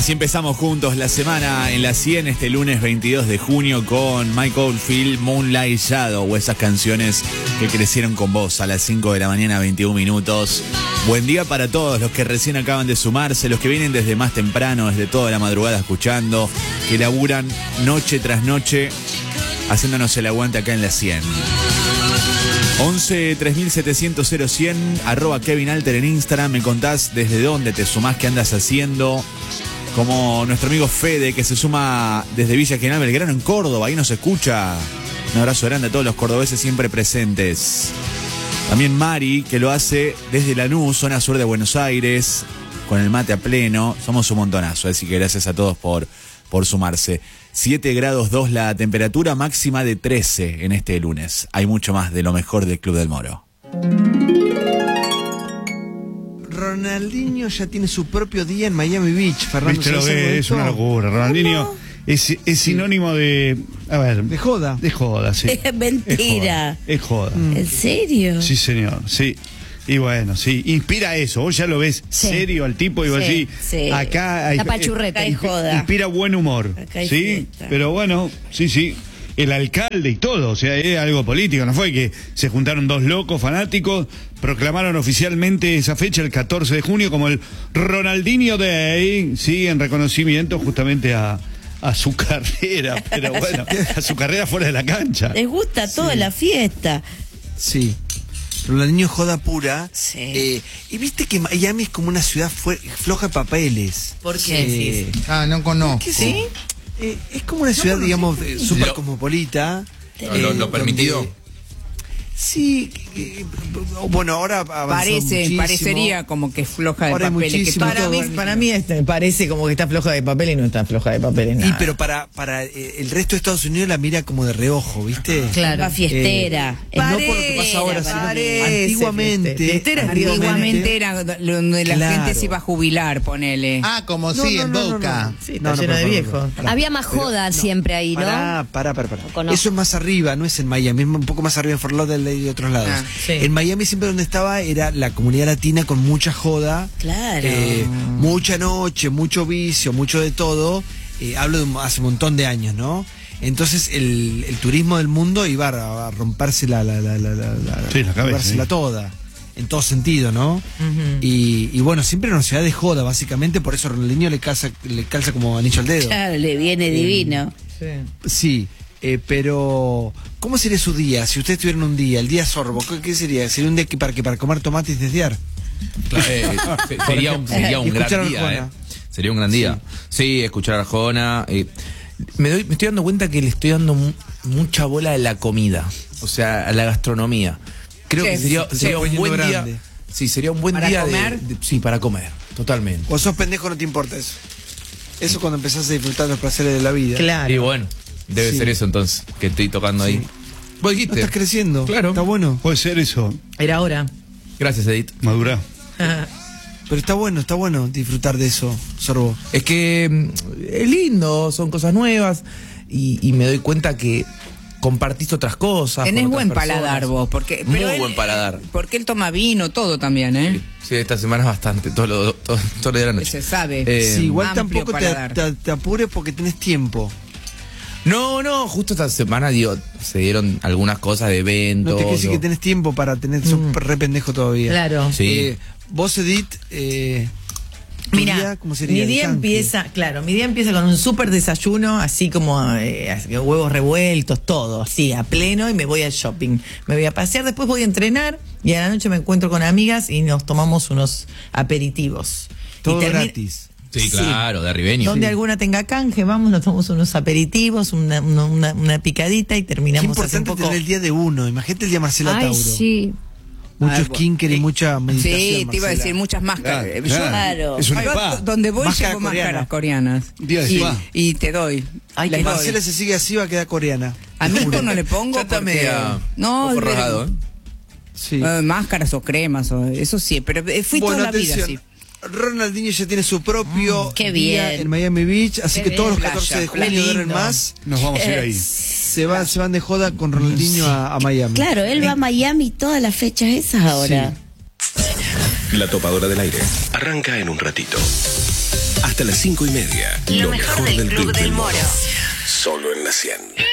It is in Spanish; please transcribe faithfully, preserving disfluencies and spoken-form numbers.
Así empezamos juntos la semana en la cien este lunes veintidós de junio con Mike Oldfield, Moonlight Shadow, esas canciones que crecieron con vos a las cinco de la mañana, veintiún minutos. Buen día para todos los que recién acaban de sumarse, los que vienen desde más temprano, desde toda la madrugada escuchando, que laburan noche tras noche haciéndonos el aguante acá en la cien. once tres mil setecientos cero cien, arroba Kevin Alter en Instagram. Me contás desde dónde te sumás, qué andas haciendo. Como nuestro amigo Fede, que se suma desde Villa General Belgrano en Córdoba, ahí nos escucha. Un abrazo grande a todos los cordobeses siempre presentes. También Mari, que lo hace desde Lanús, zona sur de Buenos Aires, con el mate a pleno. Somos un montonazo, así que gracias a todos por, por sumarse. siete grados dos la temperatura, máxima de trece en este lunes. Hay mucho más de lo mejor del Club del Moro. Ronaldinho ya tiene su propio día en Miami Beach, Fernando. ¿Viste lo que es? Una locura. Ronaldinho es, es sinónimo de... A ver... De joda. De joda, sí. Es mentira. Es joda. Es joda. ¿En serio? Sí, señor, sí. Y bueno, sí, inspira eso. Vos ya lo ves sí. serio al tipo y vos sí, decís, sí. acá hay... La pachurreta hay joda. Inspira buen humor, acá ¿sí? fiesta. Pero bueno, sí, sí. El alcalde y todo, o sea, es algo político, no fue que se juntaron dos locos fanáticos, proclamaron oficialmente esa fecha, el catorce de junio, como el Ronaldinho Day, sí, en reconocimiento justamente a, a su carrera, pero bueno, a su carrera fuera de la cancha. Les gusta toda sí. la fiesta. Sí. Ronaldinho joda pura. Sí. Eh, y viste que Miami es como una ciudad floja de papeles. ¿Por qué? Eh, sí. Ah, no conozco. ¿Sí? Eh, es como una ciudad, no, digamos, eh, súper lo, cosmopolita. Lo, lo, lo permitido. Donde, sí, eh, bueno, ahora avanzó Parece, muchísimo. Parecería como que es floja de ahora papeles. Que Para mí, para mí este, parece como que está floja de papel y no está floja de papeles nada. Y pero para para eh, el resto de Estados Unidos la mira como de reojo, ¿viste? Claro. La fiestera. Eh, no por lo que pasa ahora, sino que antiguamente, fiestera, antiguamente era donde la claro. gente se iba a jubilar, ponele. Ah, como no, sí, no, en no, Boca. No, no. Sí, está no, lleno no, de no, viejos. no, no. Había más joda Pero, siempre ahí, ¿no? Pará, pará, pará. pará. Conozco. Eso es más arriba, no es en Miami, es un poco más arriba en Fort Lauderdale y otros lados. Ah, sí. En Miami siempre donde estaba era la comunidad latina con mucha joda. Claro. Eh, mucha noche, mucho vicio, mucho de todo. Eh, hablo de hace un montón de años, ¿no? Entonces el, el turismo del mundo iba a, a romperse la, la, la, la, la, sí, la cabeza, rompérsela sí. toda. En todo sentido, ¿no? Uh-huh. y, y bueno, siempre era una ciudad de joda, básicamente, por eso Ronaldinho le calza, le calza como anillo al dedo. Claro, le viene eh, divino. Sí. Sí. Eh, pero, ¿cómo sería su día? Si ustedes tuvieran un día, el día sorbo, ¿qué, qué sería? ¿Sería un día que para, que para comer tomates y desviar? Claro, eh, sería, sería un gran día, eh. Sería un gran día. Sí, sí escuchar a Arjona. Eh, me, doy, me estoy dando cuenta que le estoy dando mu mucha bola a la comida, o sea, a la gastronomía. Creo Chef, que sería, sería un buen grande. día. Sí, sería un buen ¿Para día comer? De, de, sí, para comer, totalmente. O sos pendejo, no te importa eso. Eso cuando empezás a disfrutar los placeres de la vida. Claro. Y bueno, debe sí. ser eso entonces, que estoy tocando sí. ahí. Vos dijiste. No estás creciendo. Claro. Está bueno. Puede ser eso. Era hora. Gracias, Edith. Madura. Pero está bueno, está bueno disfrutar de eso, Sorbo. Es que es lindo, son cosas nuevas y, y me doy cuenta que compartís otras cosas. Tenés buen personas. paladar vos, porque muy pero él, buen paladar. Porque él toma vino, todo también, ¿eh? Sí, sí esta semana es bastante, todo lo, todo, todo lo de la noche. Se sabe. Eh, sí, igual amplio tampoco te, te, te apures porque tenés tiempo. No, no, justo esta semana, digo, se dieron algunas cosas de eventos. No te quiero decir que tenés tiempo para tener, sos mm. re pendejo todavía. Claro. Sí. Eh, vos, Edith, eh, Mira, día, ¿cómo sería mi día empieza, claro, mi día empieza con un súper desayuno, así como eh, huevos revueltos, todo, así, a pleno, y me voy al shopping. Me voy a pasear, después voy a entrenar, y a la noche me encuentro con amigas y nos tomamos unos aperitivos. Todo y gratis. Sí, claro, de arribeño. Donde sí. alguna tenga canje, vamos, nos tomamos unos aperitivos, una, una, una picadita y terminamos. Qué importante un poco... tener el día de uno. Imagínate el día Marcela Ay, Tauro. sí. Mucho Ay, skincare y mucha meditación. Sí, te iba a Marcela. decir muchas máscaras. Claro, Yo, claro. Es un yo spa. donde voy Máscara llevo coreana. máscaras coreanas. Día de y, spa. y te doy. Ay, Les que doy. Marcela se sigue así, va a quedar coreana. A mí esto no le pongo Ya está porque... media No, ojo de- rasgado, ¿eh? Sí. eh, máscaras o cremas, o, eso sí, pero eh, fui Bueno, toda la vida atención. así. Ronaldinho ya tiene su propio Mm, qué día bien. en Miami Beach, así Qué que todos los bien. catorce de Playa, junio lindo. duermen más. Nos vamos a ir ahí. Se van, se van de joda con Ronaldinho a, a Miami. Claro, él va a Miami todas las fechas esas ahora. Sí. La topadora del aire arranca en un ratito. hasta las cinco y media. Lo mejor del Club del Moro. Solo en la cien.